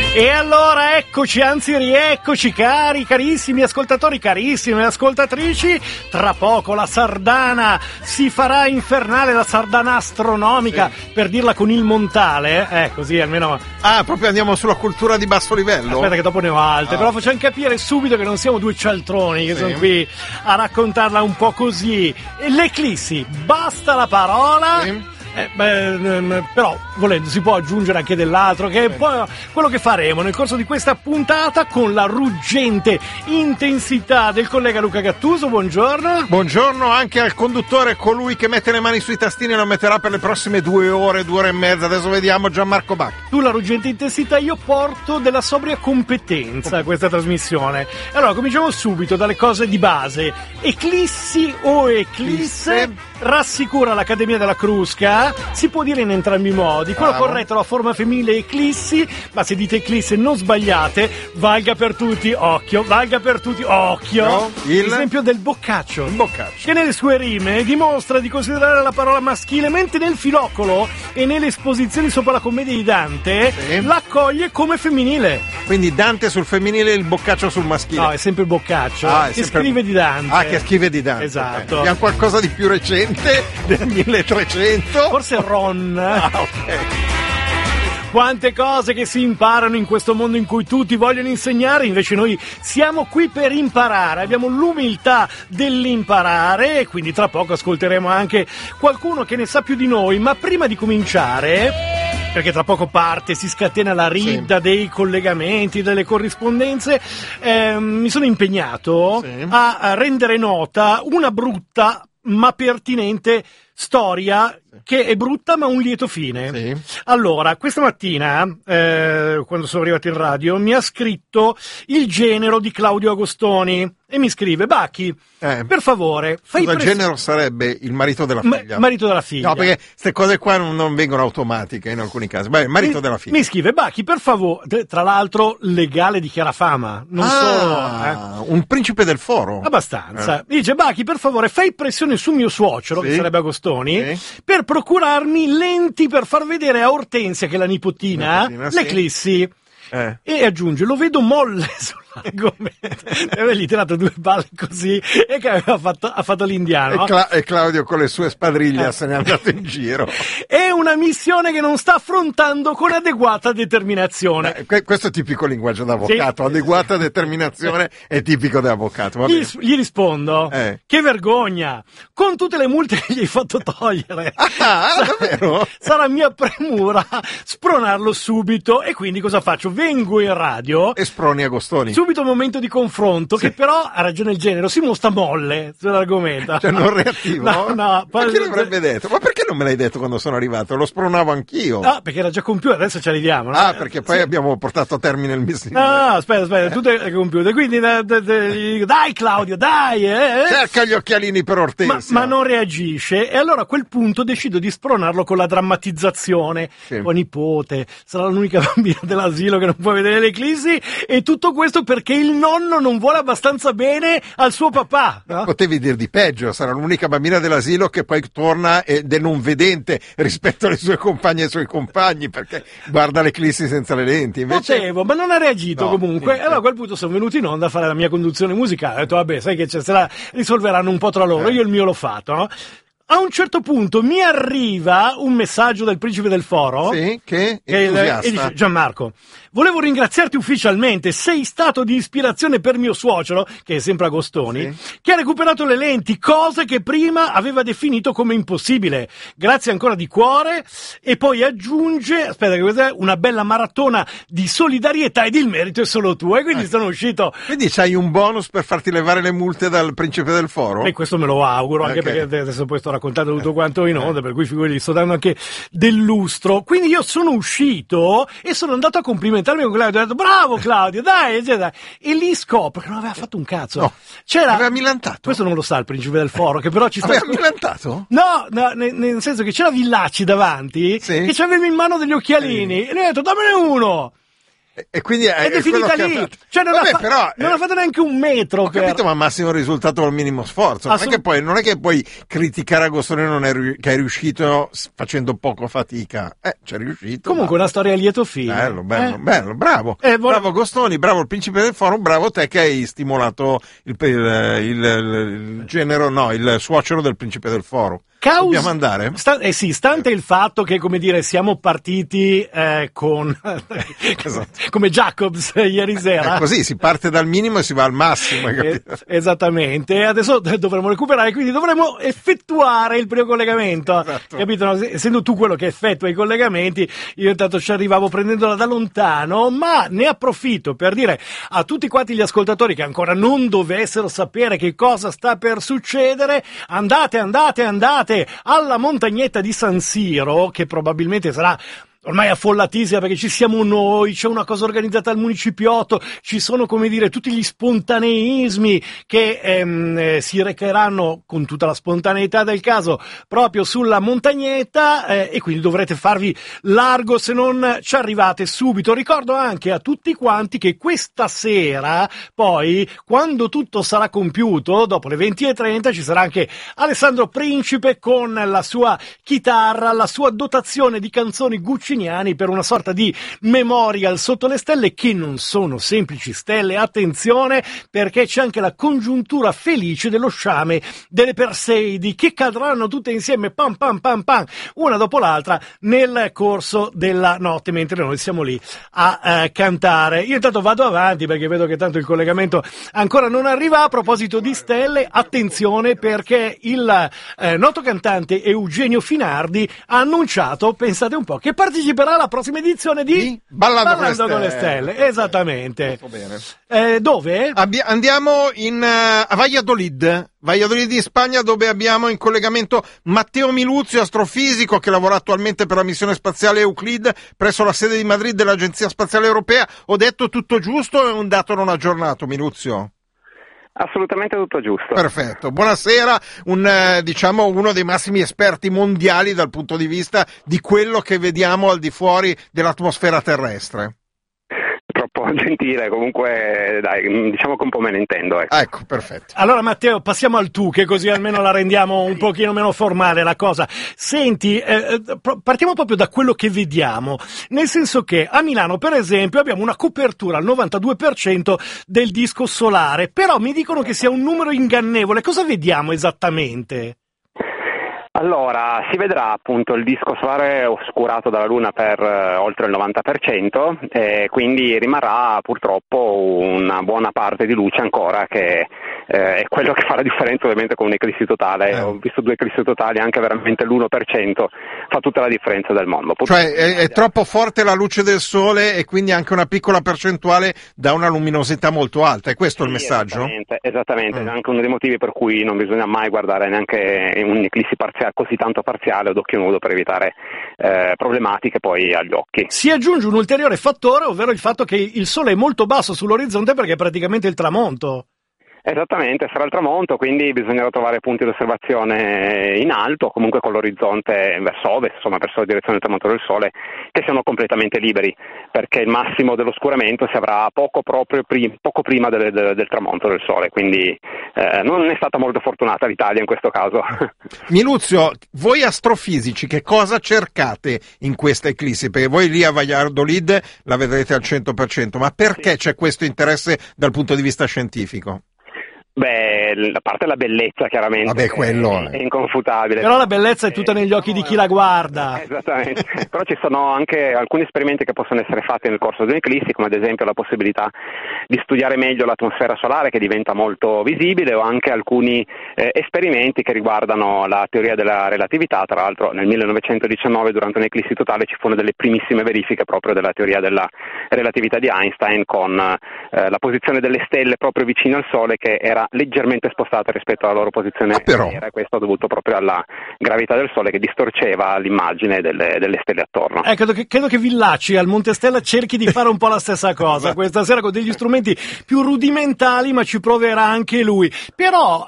E allora eccoci, anzi rieccoci carissimi ascoltatori, carissime ascoltatrici. Tra poco la sardana si farà infernale, la sardana astronomica, sì, per dirla con il montale, così almeno. Ah, proprio andiamo sulla cultura di basso livello? Aspetta che dopo ne ho altre, però facciamo capire subito che non siamo due cialtroni che sono qui a raccontarla un po' così. L'eclissi, basta la parola. Sì. Però volendo si può aggiungere anche dell'altro, che è poi quello che faremo nel corso di questa puntata con la ruggente intensità del collega Luca Gattuso. Buongiorno. Buongiorno anche al conduttore, colui che mette le mani sui tastini e lo metterà per le prossime 2 ore e mezza. Adesso vediamo Gianmarco Bacchi. Tu la ruggente intensità, io porto della sobria competenza a questa trasmissione. Allora cominciamo subito dalle cose di base. Eclissi o eclisse rassicura l'Accademia della Crusca. Si può dire in entrambi i modi. Quello corretto è la forma femminile eclissi, ma se dite eclisse non sbagliate, valga per tutti, occhio, valga per tutti, occhio. No, l'esempio del Boccaccio. Il Boccaccio, che nelle sue rime dimostra di considerare la parola maschile, mentre nel Filocolo e nelle esposizioni sopra la commedia di Dante l'accoglie come femminile. Quindi Dante sul femminile e il Boccaccio sul maschile. No, è sempre il Boccaccio, che scrive di Dante. Che scrive di Dante. Esatto. Abbiamo qualcosa di più recente, del 1300. Forse Ron. Ok. Quante cose che si imparano in questo mondo in cui tutti vogliono insegnare, invece noi siamo qui per imparare, abbiamo l'umiltà dell'imparare e quindi tra poco ascolteremo anche qualcuno che ne sa più di noi, ma prima di cominciare, perché tra poco parte, si scatena la ridda dei collegamenti, delle corrispondenze, mi sono impegnato a rendere nota una brutta ma pertinente storia che è brutta ma un lieto fine. Allora, questa mattina, quando sono arrivato in radio, mi ha scritto il genero di Claudio Agostoni e mi scrive: Bacchi, per favore, fai il genero sarebbe il marito della figlia. Marito della figlia. No, perché queste cose qua non vengono automatiche in alcuni casi. Beh, il marito della figlia. Mi scrive: Bacchi, per favore, tra l'altro legale di chiara fama, non solo un principe del foro. Abbastanza. Dice: Bacchi, per favore, fai pressione su mio suocero, che sarebbe Agostoni, per procurarmi lenti per far vedere a Ortensia, che è la nipotina l'eclissi. E aggiunge: lo vedo molle sull'argomento. E aveva lì tirato 2 balle così e che ha fatto l'indiano. E Claudio con le sue spadriglie se n'è andato in giro. È una missione che non sta affrontando con adeguata determinazione. Questo è tipico linguaggio d'avvocato. Adeguata determinazione è tipico dell'avvocato. Gli rispondo: che vergogna, con tutte le multe che gli hai fatto togliere. Davvero? Sarà mia premura spronarlo subito. E quindi cosa faccio? Vengo in radio e sproni Agostoni. Subito un momento di confronto, che però, ha ragione il genero, si mostra molle sull'argomento. Cioè non reattivo? No. Ma chi l'avrebbe detto? Ma perché non me l'hai detto quando sono arrivato? Lo spronavo anch'io. Perché era già compiuto, adesso ci arriviamo. Perché poi abbiamo portato a termine il missile. Aspetta, tutto è compiuto. Quindi dai Claudio, dai! Cerca gli occhialini per Ortensia. Ma non reagisce, e allora a quel punto decido di spronarlo con la drammatizzazione. Tua nipote sarà l'unica bambina dell'asilo che non può vedere l'eclissi, e tutto questo perché il nonno non vuole abbastanza bene al suo papà. No? Potevi dir di peggio, sarà l'unica bambina dell'asilo che poi torna ed è non vedente rispetto alle sue compagne e ai suoi compagni, perché guarda l'eclissi senza le lenti. Invece... Potevo, ma non ha reagito comunque. Niente. Allora a quel punto sono venuto in onda a fare la mia conduzione musicale. Ho detto: vabbè, sai che se la risolveranno un po' tra loro, io il mio l'ho fatto, no? A un certo punto mi arriva un messaggio del principe del foro, che e dice: Gianmarco, volevo ringraziarti ufficialmente, sei stato di ispirazione per mio suocero, che è sempre Agostoni, che ha recuperato le lenti, cose che prima aveva definito come impossibile. Grazie ancora di cuore. E poi aggiunge: aspetta, che questa è una bella maratona di solidarietà ed il merito è solo tuo. E quindi sono uscito. Quindi c'hai un bonus per farti levare le multe dal principe del foro? E questo me lo auguro, anche perché adesso poi sto raccontando tutto quanto in onda, per cui figurati, gli sto dando anche del lustro. Quindi io sono uscito e sono andato a complimentarmi con Claudio, ho detto: bravo Claudio, dai, eccetera. E lì scopro che non aveva fatto un cazzo. No. Aveva milantato? Questo non lo sa il principe del foro, che però ci sta. Aveva milantato? No, nel senso che c'era Villacci davanti, che c'aveva in mano degli occhialini, e lui ha detto: dammene uno. E quindi ed è finita lì, cioè non ha fatto neanche un metro. Ho capito, ma massimo risultato al minimo sforzo. Non è che puoi criticare Agostoni che è riuscito facendo poco fatica. C'è riuscito. Comunque una storia a lieto fine. Bello, bravo. Bravo Agostoni, bravo il principe del foro, bravo te che hai stimolato il suocero del principe del foro. Dobbiamo andare? Stante il fatto che, come dire, siamo partiti con esatto. come Jacobs ieri sera. È così, si parte dal minimo e si va al massimo. Esattamente. Adesso dovremo recuperare, quindi dovremo effettuare il primo collegamento. Esatto. Capito? No? Essendo tu quello che effettua i collegamenti, io intanto ci arrivavo prendendola da lontano, ma ne approfitto per dire a tutti quanti gli ascoltatori che ancora non dovessero sapere che cosa sta per succedere, andate alla montagnetta di San Siro, che probabilmente sarà ormai affollatissima perché ci siamo noi, c'è una cosa organizzata al municipiotto, ci sono, come dire, tutti gli spontaneismi che si recheranno con tutta la spontaneità del caso proprio sulla montagnetta, e quindi dovrete farvi largo se non ci arrivate subito. Ricordo anche a tutti quanti che questa sera, poi, quando tutto sarà compiuto, dopo le 20:30, ci sarà anche Alessandro Principe con la sua chitarra, la sua dotazione di canzoni gucciniani per una sorta di memorial sotto le stelle, che non sono semplici stelle, attenzione, perché c'è anche la congiuntura felice dello sciame delle Perseidi che cadranno tutte insieme pam pam pam pam una dopo l'altra nel corso della notte, mentre noi siamo lì a cantare. Io intanto vado avanti perché vedo che tanto il collegamento ancora non arriva. A proposito di stelle, attenzione, perché il noto cantante Eugenio Finardi ha annunciato, pensate un po', che parteciperà alla prossima edizione di Ballando con le stelle. Esattamente. Molto bene. Dove? Andiamo a Valladolid in Spagna, dove abbiamo in collegamento Matteo Miluzio, astrofisico che lavora attualmente per la missione spaziale Euclid presso la sede di Madrid dell'Agenzia Spaziale Europea. Ho detto tutto giusto o è un dato non aggiornato, Miluzio? Assolutamente tutto giusto. Perfetto, buonasera, uno dei massimi esperti mondiali dal punto di vista di quello che vediamo al di fuori dell'atmosfera terrestre. Troppo gentile, comunque dai, diciamo che un po' me ne intendo. Ecco, perfetto. Allora Matteo, passiamo al tu, che così almeno la rendiamo un pochino meno formale la cosa. Senti, partiamo proprio da quello che vediamo, nel senso che a Milano, per esempio, abbiamo una copertura al 92% del disco solare, però mi dicono che sia un numero ingannevole. Cosa vediamo esattamente? Allora, si vedrà appunto il disco solare oscurato dalla Luna per oltre il 90%, e quindi rimarrà purtroppo una buona parte di luce ancora, che è quello che fa la differenza ovviamente con un'eclissi totale. Ho visto 2 eclissi totali, anche veramente l'1% fa tutta la differenza del mondo. Cioè è troppo forte la luce del sole e quindi anche una piccola percentuale dà una luminosità molto alta, è questo il messaggio? Esattamente. È anche uno dei motivi per cui non bisogna mai guardare neanche un'eclissi così tanto parziale ad occhio nudo, per evitare problematiche poi agli occhi. Si aggiunge un ulteriore fattore, ovvero il fatto che il sole è molto basso sull'orizzonte perché è praticamente il tramonto. Esattamente, sarà il tramonto, quindi bisognerà trovare punti di osservazione in alto, comunque con l'orizzonte verso ovest, insomma verso la direzione del tramonto del Sole, che siano completamente liberi, perché il massimo dell'oscuramento si avrà poco prima del tramonto del Sole, quindi non è stata molto fortunata l'Italia in questo caso. Miluzio, voi astrofisici che cosa cercate in questa eclissi? Perché voi lì a Valladolid la vedrete al 100%, ma perché c'è questo interesse dal punto di vista scientifico? Beh, a parte la bellezza, chiaramente. Vabbè, quello è inconfutabile. Però la bellezza è tutta negli occhi di chi la guarda. Esattamente. Però ci sono anche alcuni esperimenti che possono essere fatti nel corso di un'eclissi, come ad esempio la possibilità di studiare meglio l'atmosfera solare, che diventa molto visibile, o anche alcuni esperimenti che riguardano la teoria della relatività. Tra l'altro nel 1919, durante un'eclissi totale, ci furono delle primissime verifiche proprio della teoria della relatività di Einstein, con la posizione delle stelle proprio vicino al Sole, che era leggermente spostata rispetto alla loro posizione vera, e questo dovuto proprio alla gravità del Sole, che distorceva l'immagine delle stelle attorno. Credo che Villacci al Monte Stella cerchi di fare un po' la stessa cosa questa sera, con degli strumenti più rudimentali, ma ci proverà anche lui. Però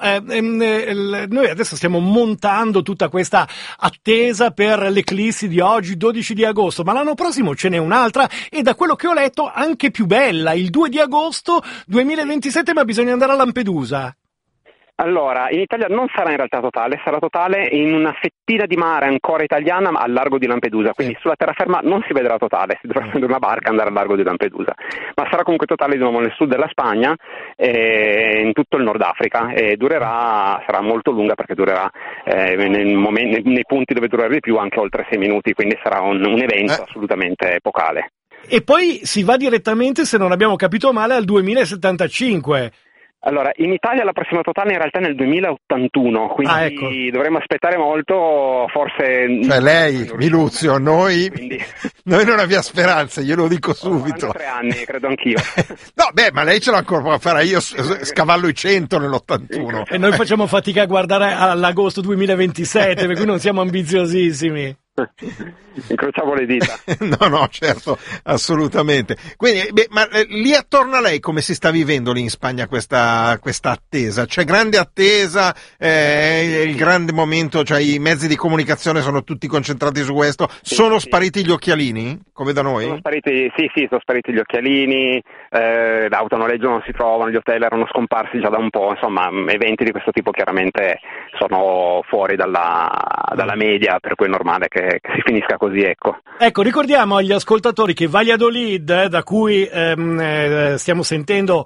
noi adesso stiamo montando tutta questa attesa per l'eclissi di oggi, 12 di agosto, ma l'anno prossimo ce n'è un'altra, e da quello che ho letto, anche più bella, il 2 di agosto 2027, ma bisogna andare a Lampedusa. Allora, in Italia non sarà in realtà totale, sarà totale in una fettina di mare ancora italiana, ma al largo di Lampedusa, quindi sulla terraferma non si vedrà totale, si dovrà prendere una barca e andare al largo di Lampedusa, ma sarà comunque totale di nuovo nel sud della Spagna e in tutto il Nord Africa, e sarà molto lunga perché durerà nei punti dove durerà di più anche oltre 6 minuti, quindi sarà un evento assolutamente epocale. E poi si va direttamente, se non abbiamo capito male, al 2075. Allora, in Italia la prossima totale in realtà è nel 2081, quindi ecco. dovremo aspettare molto, forse... Cioè lei, Miluzio, noi non abbiamo speranze, glielo dico subito. 43 anni, credo anch'io. No, ma lei ce l'ha ancora a fare, io scavallo i 100 nell'81. E noi facciamo fatica a guardare all'agosto 2027, per cui non siamo ambiziosissimi. Incrociamo le dita. No, certo, assolutamente. Quindi, ma lì attorno a lei come si sta vivendo lì in Spagna questa attesa? C'è grande attesa, il grande momento, cioè i mezzi di comunicazione sono tutti concentrati su questo. Sono spariti gli occhialini, come da noi? Sono spariti gli occhialini, l'autonoleggio non si trovano, gli hotel erano scomparsi già da un po', insomma, eventi di questo tipo chiaramente sono fuori dalla media, per cui è normale che si finisca così, ecco. Ecco, ricordiamo agli ascoltatori che Valladolid, da cui stiamo sentendo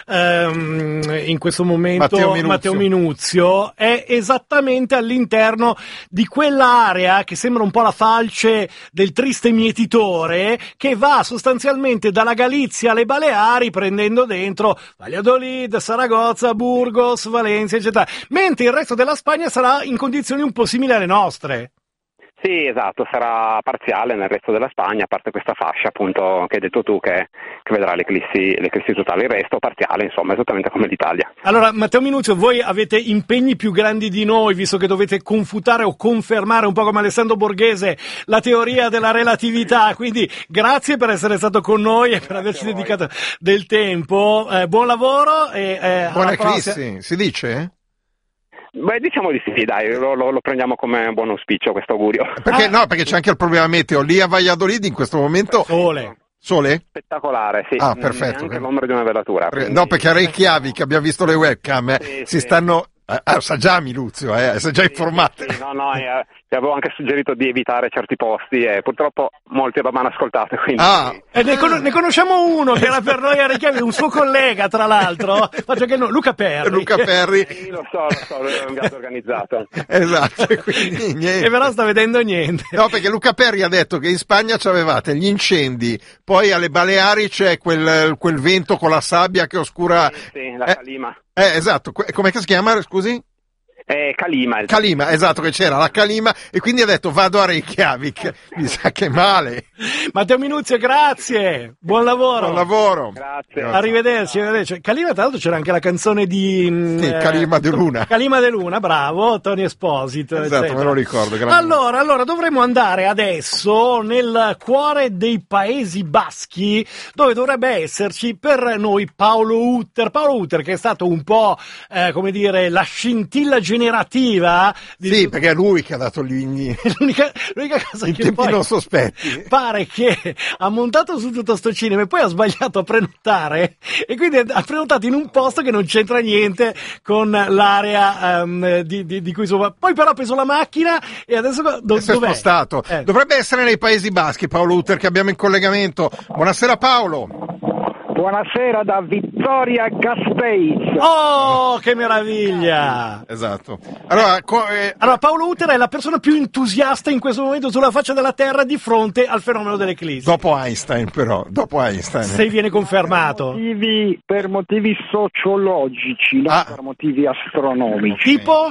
in questo momento Matteo Minuzio, è esattamente all'interno di quell'area che sembra un po' la falce del triste mietitore, che va sostanzialmente dalla Galizia alle Baleari, prendendo dentro Valladolid, Saragozza, Burgos, Valencia, eccetera, mentre il resto della Spagna sarà in condizioni un po' simili alle nostre. Sì, esatto, sarà parziale nel resto della Spagna, a parte questa fascia appunto che hai detto tu che vedrà l'eclissi totale, il resto parziale, insomma, esattamente come l'Italia. Allora, Matteo Minuzio, voi avete impegni più grandi di noi, visto che dovete confutare o confermare, un po' come Alessandro Borghese, la teoria della relatività, quindi grazie per essere stato con noi e per averci dedicato del tempo, buon lavoro e buona eclissi, si dice? Beh, diciamo di sì, dai, lo prendiamo come un buon auspicio questo augurio. Perché no, perché c'è anche il problema meteo. Lì a Valladolid in questo momento... Sole? Spettacolare, sì. Ah, perfetto. Neanche l'ombra di una velatura. No, perché a Reykjavik abbiamo visto le webcam, si stanno... sa già Miluzio, si è già informato. Sì, vi avevo anche suggerito di evitare certi posti e purtroppo molti non mi hanno ascoltato. Quindi... Ne conosciamo uno che era per noi a Reykjavik, un suo collega tra l'altro, Luca Perri. Sì, lo so, è un viaggio organizzato. Esatto, quindi niente. E però sta vedendo niente. No, perché Luca Perri ha detto che in Spagna c'avevate gli incendi, poi alle Baleari c'è quel vento con la sabbia che oscura... Sì, la calima. Esatto, com'è che si chiama, scusi? Calima. Calima, esatto, che c'era la calima e quindi ha detto vado a Reykjavik. Mi sa che male. Matteo Minuzio, grazie, buon lavoro. Buon lavoro. Grazie. Arrivederci. Calima, tra l'altro c'era anche la canzone di... Calima de Luna. Calima de Luna, bravo, Tony Esposito. Esatto, eccetera. me lo ricordo. Allora dovremmo andare adesso nel cuore dei Paesi Baschi, dove dovrebbe esserci per noi Paolo Utter che è stato un po', come dire, la scintilla generativa. Sì, perché è lui che ha dato l'unica cosa in che tempi poi non sospetti. Pare che ha montato su tutto sto cinema e poi ha sbagliato a prenotare e quindi ha prenotato in un posto che non c'entra niente con l'area di cui poi però ha preso la macchina e adesso dov'è? Si è spostato. Dovrebbe essere nei Paesi Baschi, Paolo Utter, che abbiamo in collegamento. Buonasera Paolo. Buonasera da Vittoria Gasteiz. Oh, che meraviglia! Esatto. Allora, Paolo Utter è la persona più entusiasta in questo momento sulla faccia della Terra di fronte al fenomeno dell'eclissi. Dopo Einstein. Se viene confermato. Per motivi sociologici, non per motivi astronomici. Tipo?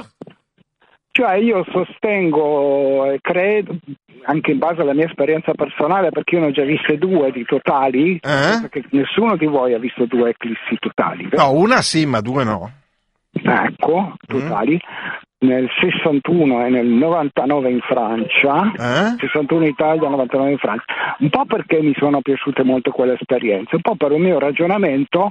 Cioè io sostengo e credo, anche in base alla mia esperienza personale, perché io ne ho già viste 2 di totali, perché nessuno di voi ha visto 2 eclissi totali. No, una sì, ma 2 no. Ecco, totali. Nel 61 e nel 99 in Francia, 61 in Italia, 99 in Francia. Un po' perché mi sono piaciute molto quelle esperienze, un po' per un mio ragionamento,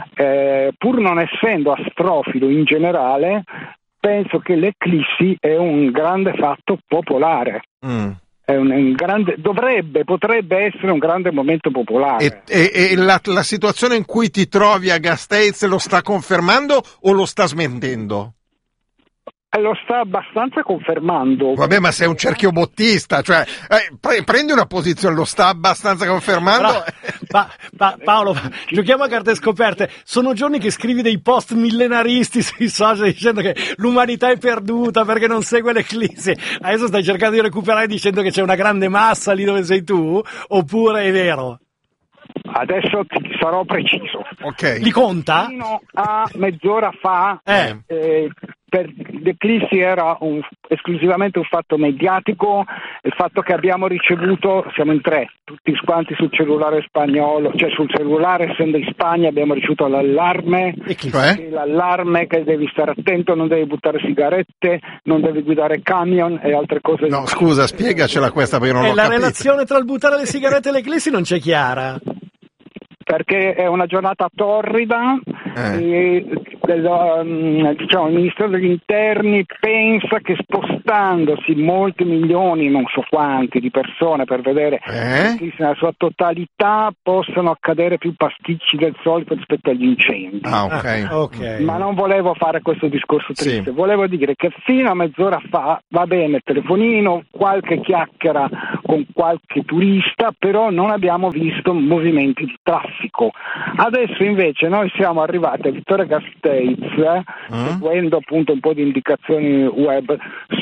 pur non essendo astrofilo in generale, penso che l'eclissi è un grande fatto popolare. potrebbe essere un grande momento popolare. E la situazione in cui ti trovi a Gasteiz lo sta confermando o lo sta smentendo? Lo sta abbastanza confermando. Vabbè, ma sei un cerchio bottista, cioè prendi una posizione, lo sta abbastanza confermando. Paolo, giochiamo a carte scoperte. Sono giorni che scrivi dei post millenaristi sui social dicendo che l'umanità è perduta perché non segue l'eclissi. Adesso stai cercando di recuperare dicendo che c'è una grande massa lì dove sei tu, oppure è vero? Adesso ti sarò preciso. Ok. Li conta? Fino a mezz'ora fa per l'eclissi era esclusivamente un fatto mediatico, il fatto che abbiamo ricevuto, siamo in 3, tutti quanti sul cellulare spagnolo, cioè sul cellulare essendo in Spagna abbiamo ricevuto l'allarme, l'allarme che devi stare attento, non devi buttare sigarette, non devi guidare camion e altre cose. No, scusa, spiegacela questa perché non l'ho capita. La relazione tra il buttare le sigarette e l'eclissi non c'è chiara. Perché è una giornata torrida e diciamo, il Ministero degli Interni pensa che spostandosi molti milioni, non so quanti, di persone per vedere nella sua totalità possano accadere più pasticci del solito rispetto agli incendi. Okay. Ma non volevo fare questo discorso triste, volevo dire che fino a mezz'ora fa va bene telefonino, qualche chiacchiera con qualche turista, però non abbiamo visto movimenti di traffico. Adesso invece noi siamo arrivati a Vittoria Gasteiz, seguendo appunto un po' di indicazioni web,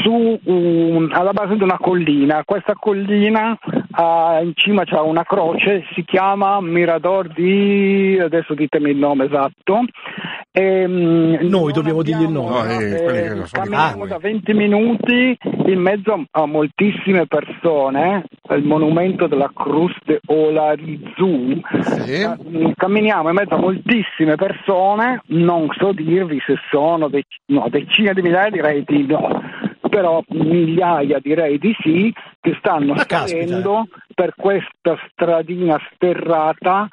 alla base di una collina. Questa collina in cima c'è una croce, si chiama Mirador di, adesso ditemi il nome esatto. Noi dobbiamo dirgli il nome. Camminiamo da 20 minuti in mezzo a moltissime persone, il monumento della Cruz de Olarizú. Camminiamo in mezzo a moltissime persone, non so dirvi se sono decine di migliaia, direi di no, però migliaia direi di sì, che stanno salendo per questa stradina sterrata.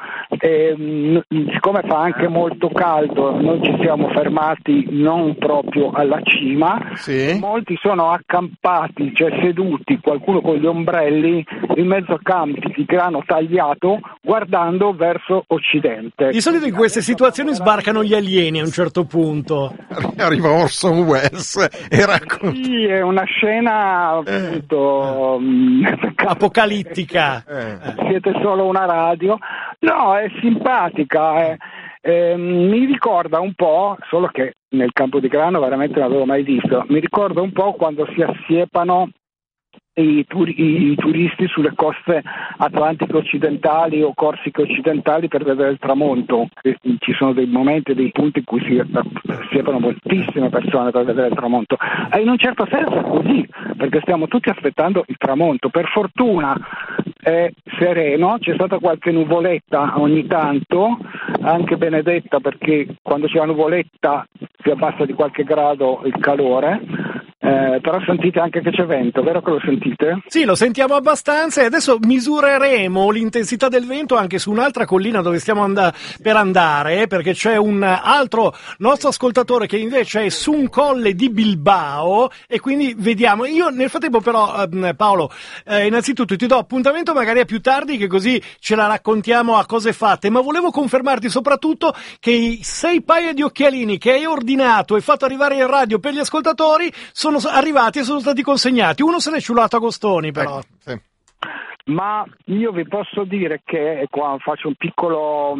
Siccome fa anche molto caldo, noi ci siamo fermati non proprio alla cima, molti sono accampati, cioè seduti, qualcuno con gli ombrelli in mezzo a campi di grano tagliato guardando verso occidente. Di solito in queste situazioni sbarcano gli alieni a un certo punto. Arriva Orson Welles e racconta. Sì, è una scena appunto apocalittica. Siete solo una radio. No, è simpatica. Mi ricorda un po', solo che nel campo di grano veramente non l'avevo mai visto, mi ricorda un po' quando si assiepano i turisti sulle coste atlantiche occidentali o corsiche occidentali per vedere il tramonto. Ci sono dei momenti, dei punti in cui si assiepano moltissime persone per vedere il tramonto, e in un certo senso è così, perché stiamo tutti aspettando il tramonto. Per fortuna è sereno, c'è stata qualche nuvoletta ogni tanto, anche benedetta, perché quando c'è la nuvoletta si abbassa di qualche grado il calore. Però sentite anche che c'è vento, vero che lo sentite? Sì, lo sentiamo abbastanza, e adesso misureremo l'intensità del vento anche su un'altra collina dove stiamo per andare, perché c'è un altro nostro ascoltatore che invece è su un colle di Bilbao, e quindi vediamo. Io nel frattempo però, Paolo, innanzitutto ti do appuntamento magari a più tardi, che così ce la raccontiamo a cose fatte, ma volevo confermarti soprattutto che i 6 paia di occhialini che hai ordinato e fatto arrivare in radio per gli ascoltatori sono arrivati e sono stati consegnati. Uno se l'è ciulato Agostoni, però. Sì. Ma io vi posso dire che qua faccio un piccolo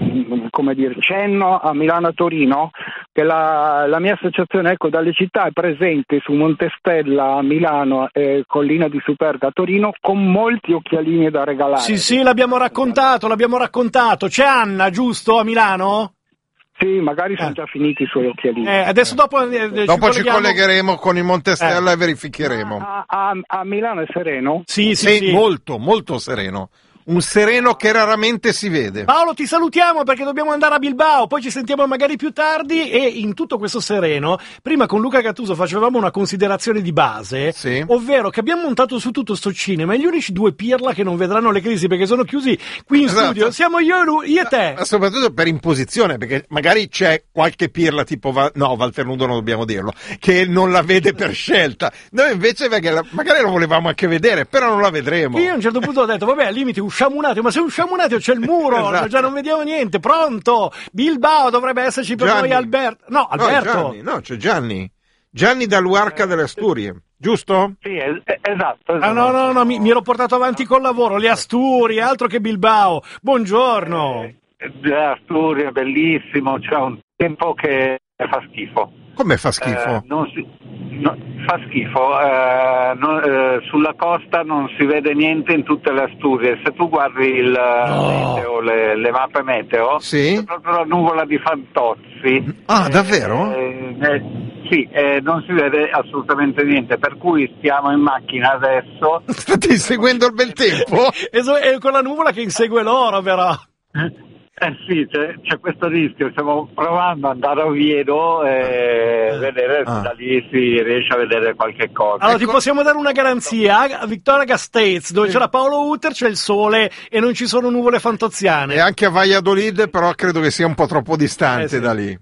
cenno a Milano e Torino, che la mia associazione Ecco dalle Città è presente su Montestella a Milano e Collina di Superga a Torino con molti occhialini da regalare. Sì, l'abbiamo raccontato. C'è Anna, giusto, a Milano? Sì, magari sono già finiti i suoi occhialini. Adesso dopo ci collegheremo con il Montestella e verificheremo. A Milano è sereno? Sì. Molto, molto sereno. un sereno che raramente si vede. Paolo, ti salutiamo perché dobbiamo andare a Bilbao, poi ci sentiamo magari più tardi. E in tutto questo sereno, prima con Luca Gattuso facevamo una considerazione di base, sì, ovvero che abbiamo montato su tutto sto cinema e gli unici due pirla che non vedranno le crisi perché sono chiusi qui in studio siamo io e te. Ma soprattutto per imposizione, perché magari c'è qualche pirla tipo Walter Nudo, non dobbiamo dirlo, che non la vede per scelta. Noi invece perché magari lo volevamo anche vedere, però non la vedremo. Io a un certo punto ho detto vabbè, al limite usciamo un attimo, ma se usciamo un attimo c'è il muro, esatto, già non vediamo niente. Pronto, Bilbao dovrebbe esserci per Gianni. noi Alberto. No, Alberto. No, c'è Gianni da Luarca delle Asturie, giusto? Sì, esatto. Ah, no, mi ero portato avanti col lavoro, le Asturie, altro che Bilbao. Buongiorno. Asturia, bellissimo, c'è un tempo che fa schifo. Come fa schifo? Fa schifo, sulla costa non si vede niente in tutte le Asturie. Se tu guardi il meteo, le mappe meteo, sì, c'è proprio la nuvola di Fantozzi. Ah, davvero? Sì, non si vede assolutamente niente, per cui stiamo in macchina adesso. State inseguendo il bel tempo? È con la nuvola che insegue l'oro, però. Sì, c'è questo rischio, stiamo provando ad andare a Oviedo e vedere se da lì si riesce a vedere qualche cosa. Allora, ti possiamo dare una garanzia, a Victoria Gasteiz, dove c'era Paolo Uter, c'è il sole e non ci sono nuvole fantoziane. E anche a Valladolid, però credo che sia un po' troppo distante da lì.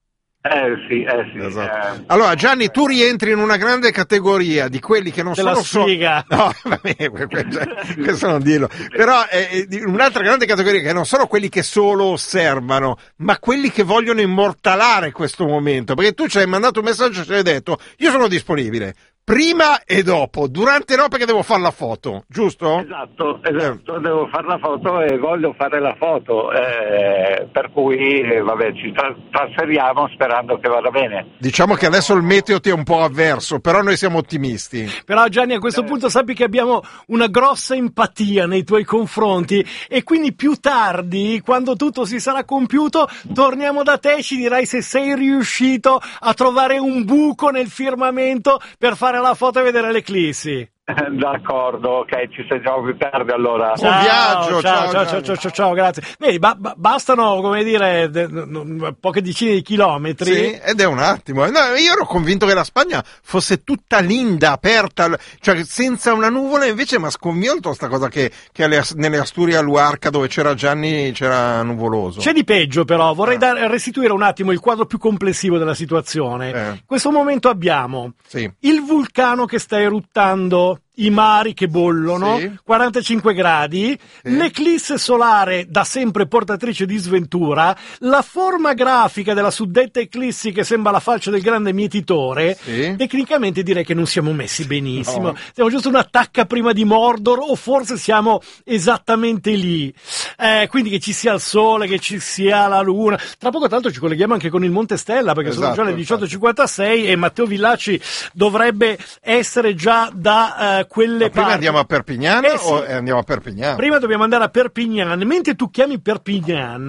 Sì. Esatto. Allora, Gianni, tu rientri in una grande categoria di quelli che non sono sfiga. No, vabbè, questo non dirlo. Però un'altra grande categoria che non sono quelli che solo osservano, ma quelli che vogliono immortalare questo momento. Perché tu ci hai mandato un messaggio e ci hai detto: io sono disponibile prima e dopo, durante no, perché devo fare la foto, giusto? Esatto, devo fare la foto e voglio fare la foto, per cui vabbè, ci trasferiamo sperando che vada bene. Diciamo che adesso il meteo ti è un po' avverso, però noi siamo ottimisti. Però Gianni, a questo punto sappi che abbiamo una grossa empatia nei tuoi confronti e quindi più tardi, quando tutto si sarà compiuto, torniamo da te e ci dirai se sei riuscito a trovare un buco nel firmamento per fare la foto e vedere l'eclissi. D'accordo, ok, ci sentiamo più tardi allora. Buon viaggio, ciao, grazie. Vedi, bastano, come dire, poche decine di chilometri. Sì, ed è un attimo. No, io ero convinto che la Spagna fosse tutta linda, aperta, cioè senza una nuvola, invece mi ha sconvolto sta cosa che nelle Asturie a Luarca, dove c'era Gianni, c'era nuvoloso. C'è di peggio, però, vorrei restituire un attimo il quadro più complessivo della situazione. In questo momento abbiamo il vulcano che sta eruttando, i mari che bollono, 45 gradi, l'eclisse solare da sempre portatrice di sventura, la forma grafica della suddetta eclissi che sembra la faccia del grande mietitore. Tecnicamente direi che non siamo messi benissimo, siamo giusto una tacca prima di Mordor, o forse siamo esattamente lì, quindi che ci sia il sole, che ci sia la luna. Tra poco tra l'altro ci colleghiamo anche con il Monte Stella, perché sono già le 18:56 e Matteo Villacci dovrebbe essere già da quelle prima parti. Andiamo a Perpignan o andiamo a Perpignan? Prima dobbiamo andare a Perpignan. Mentre tu chiami Perpignan,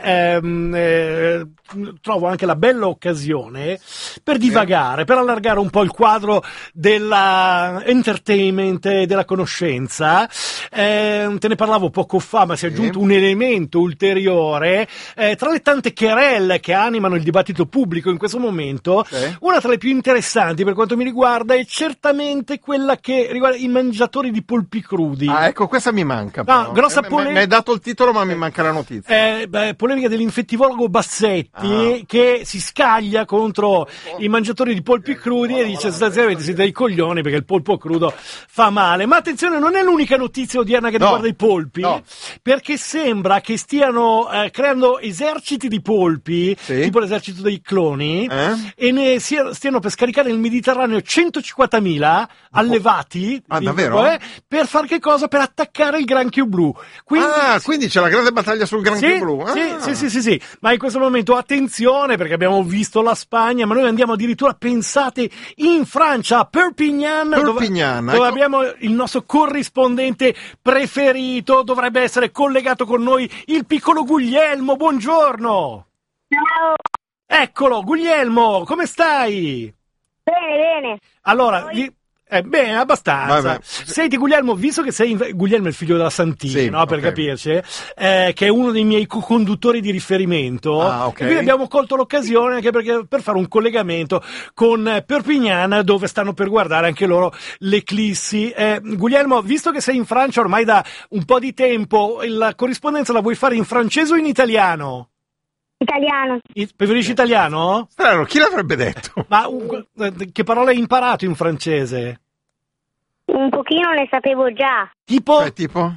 trovo anche la bella occasione per divagare, per allargare un po' il quadro della entertainment e della conoscenza. Te ne parlavo poco fa, ma si è aggiunto un elemento ulteriore tra le tante querelle che animano il dibattito pubblico in questo momento. Una tra le più interessanti per quanto mi riguarda è certamente quella che riguarda i mangiatori di polpi crudi. Ah, ecco, questa mi manca. No, grossa polemica. Mi hai dato il titolo, ma mi manca la notizia. Polemica dell'infettivologo Bassetti che si scaglia contro i mangiatori di polpi crudi e dice sostanzialmente siete dei coglioni perché il polpo crudo fa male. Ma attenzione, non è l'unica notizia odierna che riguarda i polpi, perché sembra che stiano creando eserciti di polpi, tipo l'esercito dei cloni, e ne stiano per scaricare nel Mediterraneo 150.000 allevati. Davvero? Per far che cosa? Per attaccare il granchio blu. Quindi c'è la grande battaglia sul granchio blu. Sì. Ma in questo momento attenzione, perché abbiamo visto la Spagna, ma noi andiamo addirittura, pensate, in Francia, a Perpignan, dove abbiamo il nostro corrispondente preferito. Dovrebbe essere collegato con noi il piccolo Guglielmo. Buongiorno. Ciao. Eccolo, Guglielmo, come stai? Bene. Allora, Bene, abbastanza. Vabbè. Senti Guglielmo, visto che Guglielmo è il figlio della Santini, sì, no? Per okay. capirci, che è uno dei miei co-conduttori di riferimento, okay. E quindi abbiamo colto l'occasione anche per fare un collegamento con Perpignan, dove stanno per guardare anche loro l'eclissi. Guglielmo, visto che sei in Francia ormai da un po' di tempo, la corrispondenza la vuoi fare in francese o in italiano? Italiano. Preferisci italiano? Strano, chi l'avrebbe detto? Ma che parole hai imparato in francese? Un pochino ne sapevo già. Tipo? Tipo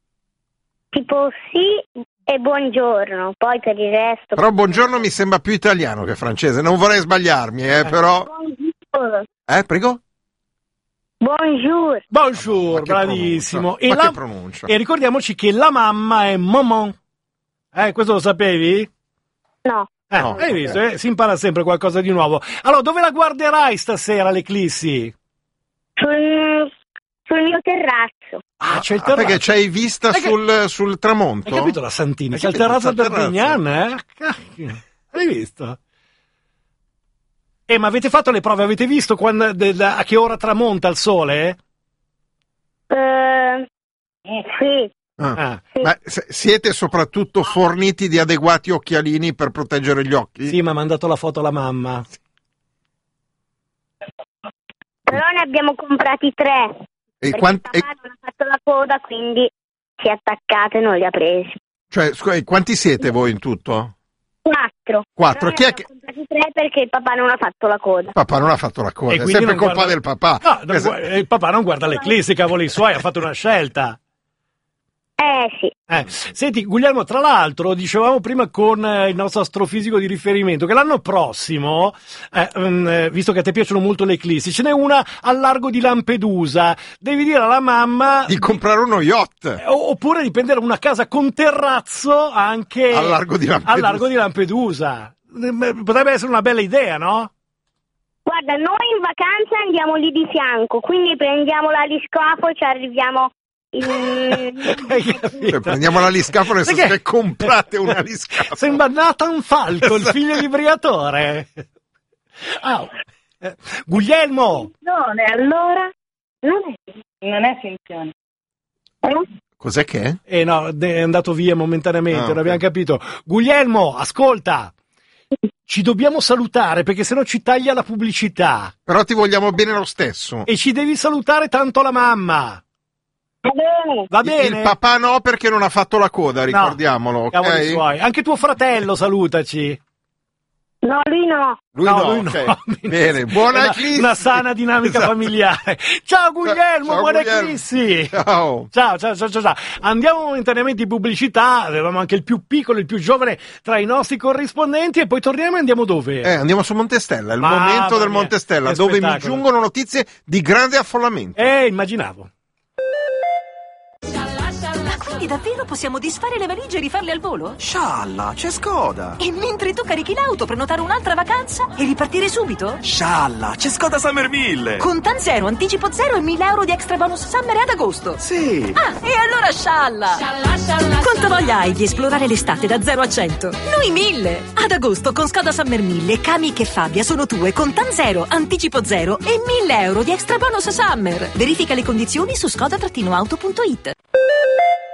sì e buongiorno, poi per il resto... Però buongiorno mi sembra più italiano che francese, non vorrei sbagliarmi, però... Bonjour. Prego? Bonjour. Bonjour, bravissimo. Ma che pronuncia? E ricordiamoci che la mamma è maman. Questo lo sapevi? No. No. Hai visto? Si impara sempre qualcosa di nuovo. Allora, dove la guarderai stasera l'eclissi? Sul mio terrazzo. C'è il terrazzo. Perché c'hai vista sul tramonto? Hai capito la Santini? C'è il capito, terrazzo c'è il del Perpignan, Hai visto? Ma avete fatto le prove? Avete visto a che ora tramonta il sole? Sì. Ma siete soprattutto forniti di adeguati occhialini per proteggere gli occhi? Sì, ma ha mandato la foto alla mamma. Però ne abbiamo comprati 3. E papà non ha fatto la coda, quindi si è attaccato e non li ha presi. Cioè, quanti siete voi in tutto? 4. Chi è che... comprati 3 perché il papà non ha fatto la coda. Papà non ha fatto la coda, è sempre colpa del papà. No, il papà non guarda l'eclissi, cavoli suoi, ha fatto una scelta. Sì. Senti, Guglielmo, tra l'altro, dicevamo prima con il nostro astrofisico di riferimento che l'anno prossimo, visto che a te piacciono molto le eclissi, ce n'è una al largo di Lampedusa. Devi dire alla mamma di comprare uno yacht. Oppure di prendere una casa con terrazzo anche al largo di Lampedusa. Potrebbe essere una bella idea, no? Guarda, noi in vacanza andiamo lì di fianco, quindi prendiamo l'aliscafo e ci arriviamo... Cioè, prendiamo l'aliscafo nel senso che comprate un aliscafo. Sembra Nathan Falco, il figlio di Briatore. Guglielmo, allora non è finzione. Cos'è che è? No, è andato via momentaneamente, non abbiamo okay. capito. Guglielmo, ascolta, ci dobbiamo salutare perché sennò ci taglia la pubblicità. Però ti vogliamo bene lo stesso. E ci devi salutare tanto la mamma. Va bene? Il papà no, perché non ha fatto la coda, ricordiamolo. Cavoli Okay? suoi. Anche tuo fratello salutaci. No, lui no. Lui no. Bene, buona eclissi. Una sana dinamica familiare. Ciao Guglielmo, Ciao, buona Guglielmo. eclissi. Ciao. Ciao. Andiamo momentaneamente in pubblicità, avevamo anche il più piccolo, il più giovane tra i nostri corrispondenti e poi torniamo e andiamo dove? Andiamo su Montestella, il momento del Montestella, dove mi giungono notizie di grande affollamento. Immaginavo. Quindi davvero possiamo disfare le valigie e rifarle al volo? Scialla, c'è Skoda! E mentre tu carichi l'auto, prenotare un'altra vacanza e ripartire subito? Scialla, c'è Skoda Summerville! Contan zero, anticipo zero e 1.000 euro di extra bonus summer ad agosto! Sì! E allora scialla! Quanta voglia hai di esplorare l'estate da 0 a 100? Noi 1.000! Ad agosto con Skoda Summer 1000, Kamiq e Fabia sono tue, Contan zero, anticipo zero e 1.000 euro di extra bonus summer! Verifica le condizioni su skoda-auto.it.